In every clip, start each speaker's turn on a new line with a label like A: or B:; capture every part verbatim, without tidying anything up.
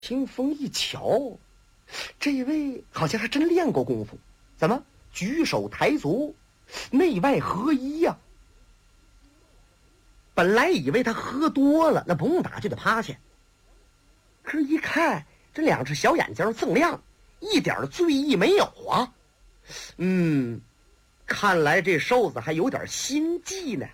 A: 清风一瞧，这位好像还真练过功夫，怎么举手抬足内外合一呀、啊？本来以为他喝多了，那不用打就得趴下，可是一看这两只小眼睛锃亮，一点醉意没有啊。嗯，看来这瘦子还有点心计呢。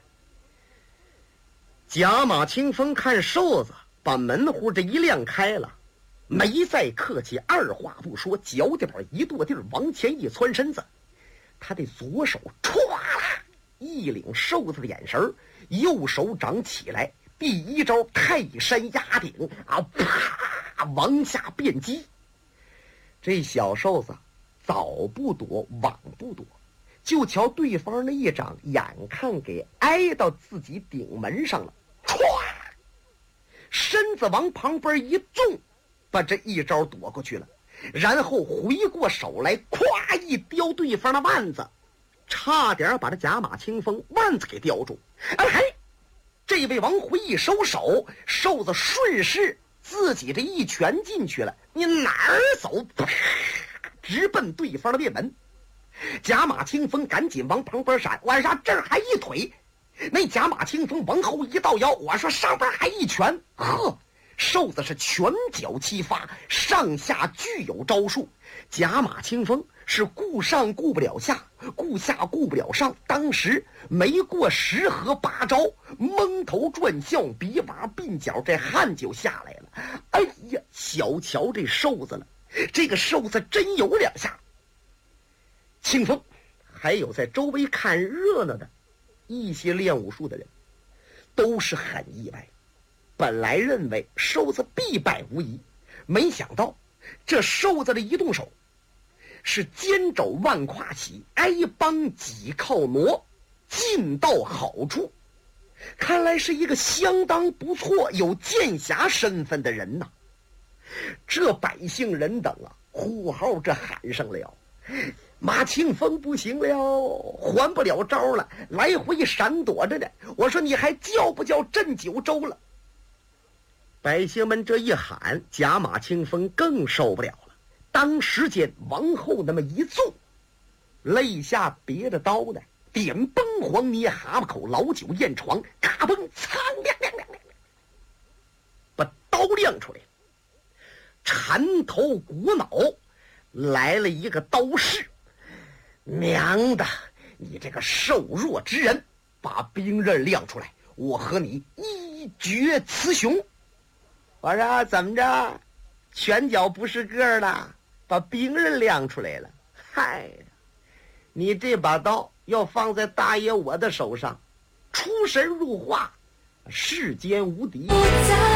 A: 贾马清风看瘦子把门户这一亮开了，没再客气，二话不说，脚底板一跺地儿，往前一窜身子，他的左手歘啦一领瘦子的眼神，右手掌起来，第一招泰山压顶啊，啪往下变击。这小瘦子早不躲晚不躲，就瞧对方那一掌眼看给挨到自己顶门上了，歘，身子往旁边一纵，把这一招躲过去了，然后回过手来，咵一叼对方的腕子，差点把这贾马清风腕子给叼住。哎，这位王辉一收手，瘦子顺势自己这一拳进去了，你哪儿走？直奔对方的面门。贾马清风赶紧往旁边闪，我说这儿还一腿，那贾马清风往后一倒腰，我说上边还一拳。呵，瘦子是拳脚齐发，上下俱有招数。贾马清风是顾上顾不了下，顾下顾不了上，当时没过十合八招，蒙头转向，比马鬓角，这汗就下来了。哎呀，小瞧这瘦子了，这个瘦子真有两下。清风还有在周围看热闹的一些练武术的人都是很意外，本来认为瘦子必败无疑，没想到这瘦子的一动手是肩肘万胯起，挨帮几靠挪，尽到好处，看来是一个相当不错有剑侠身份的人呐。这百姓人等啊，呼号这喊上了，马清风不行了，还不了招了，来回闪躲着呢。我说你还叫不叫镇九州了？百姓们这一喊，贾马清风更受不了了，当时间往后那么一纵，肋下别着刀呢，点崩黄泥蛤蟆口，老酒验床，嘎嘣苍亮亮亮亮，把刀亮出来，缠头鼓脑来了一个刀式。娘的，你这个瘦弱之人，把兵刃亮出来，我和你一决雌雄。我说怎么着，拳脚不是个了，把兵刃亮出来了。嗨，你这把刀要放在大爷我的手上，出神入化，世间无敌。